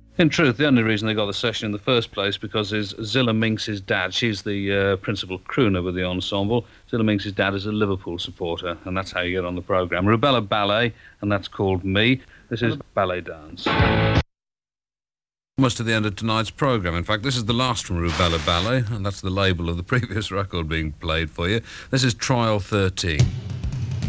In truth, the only reason they got the session in the first place because is Zilla Minx's dad. She's the principal crooner with the ensemble. Zilla Minx's dad is a Liverpool supporter, and that's how you get on the programme. Rubella Ballet, and that's called Me. This is Ballet Dance. Almost to the end of tonight's programme. In fact, this is the last from Rubella Ballet, and that's the label of the previous record being played for you. This is Trial 13.